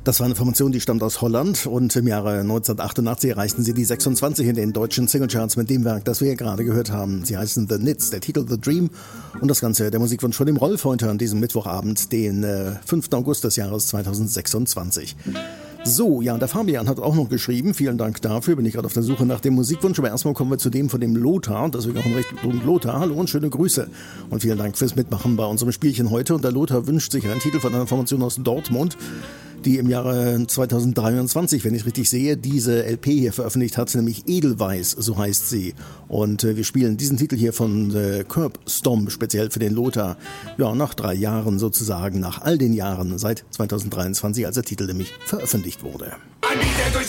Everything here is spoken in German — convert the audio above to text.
Das war eine Formation, die stammt aus Holland und im Jahre 1988 erreichten sie die 26 in den deutschen Singlecharts mit dem Werk, das wir hier gerade gehört haben. Sie heißen The Nits, der Titel The Dream und das Ganze der Musikwunsch von dem Rolf heute an diesem Mittwochabend, den 5. August des Jahres 2026. So, ja, der Fabian hat auch noch geschrieben, vielen Dank dafür, bin ich gerade auf der Suche nach dem Musikwunsch, aber erstmal kommen wir zu dem von dem Lothar, deswegen auch in Richtung Lothar. Hallo und schöne Grüße und vielen Dank fürs Mitmachen bei unserem Spielchen heute und der Lothar wünscht sich einen Titel von einer Formation aus Dortmund, die im Jahre 2023, wenn ich richtig sehe, diese LP hier veröffentlicht hat, nämlich Edelweiß, so heißt sie. Und wir spielen diesen Titel hier von Curb Stomp, speziell für den Lothar. Ja, nach 3 Jahren sozusagen, nach all den Jahren, seit 2023, als der Titel nämlich veröffentlicht wurde. Anbieter durch